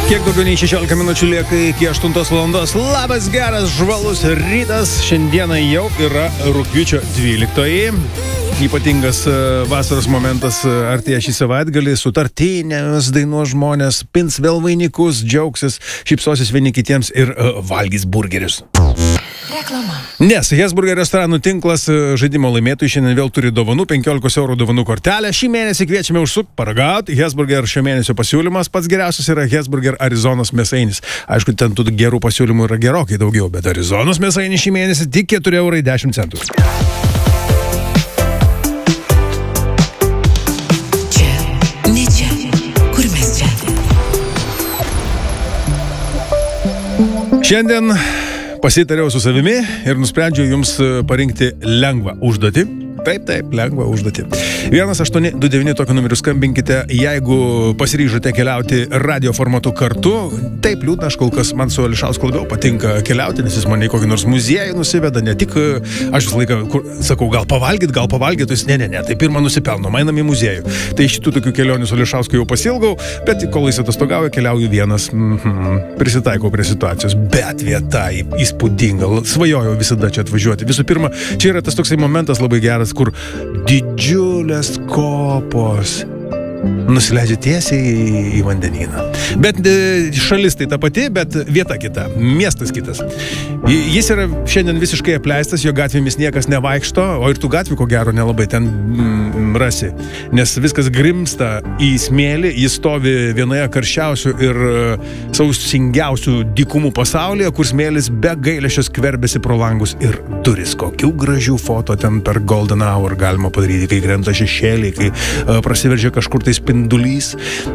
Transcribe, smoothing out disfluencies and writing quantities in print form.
Kiek daugiau nei 16 minučių lieka iki 8 valandos. Labas, geras, žvalus rytas. Šiandieną jau yra rugpjūčio 12. Ypatingas vasaros momentas artėja šį savaitgalį. Sutartinės dainuos žmonės, pins vėl vainikus, džiaugsis, šypsosis vieni kitiems ir valgys burgerius. Reklama. Nes Hesburger restoranų tinklas žaidimo laimėtojų šiandien vėl turi dovanų, 15 eurų dovanų kortelę. Šį mėnesį kviečiame užsuk paragauti. Hesburger šio mėnesio pasiūlymas pats geriausias yra Hesburger Arizonos mėsainis. Aišku, ten tų gerų pasiūlymų yra gerokai daugiau, bet Arizonos mėsainis šį mėnesį tik 4,10 eurų. Šiandien pasitariau su savimi ir nusprendžiau jums parinkti lengvą užduotį. Taip, lengvą užduotį. 1829 tokiu numeriu skambinkite, jeigu pasiryžote keliauti radio formatu kartu. Taip, liūdna, aš kol kas man su Ališausku labiau patinka keliauti, nes jis mane į kokį nors muziejų nusiveda, ne tik, aš visą laiką sakau, gal pavalgyt, jis ne, tai pirmą nusipelno, mainam į muziejų. Tai šitų tokių kelionių su Ališausku jau pasilgau, bet kol jis atostogauja, keliauju vienas, prisitaikau prie situacijos, bet vieta įspūdinga, svajojau visada čia atvažiuoti. Visų pirma, čia yra tas toksai momentas labai geras, kur didžiulės kopos nusileidžia tiesiai į vandenyną. Bet šalis tai ta pati, bet vieta kita, miestas kitas. Jis yra šiandien visiškai apleistas, jo gatvėmis niekas nevaikšto, o ir tų gatvių, ko gero, nelabai ten rasi. Nes viskas grimsta į smėlį, jis stovi vienoje karščiausių ir sausingiausių dykumų pasaulyje, kur smėlis be gailesčio skverbiasi pro langus ir duris. Kokių gražių foto ten per Golden Hour galima padaryti, kai krenta šešėliai, kai prasiveržia kažkur tai spindulys.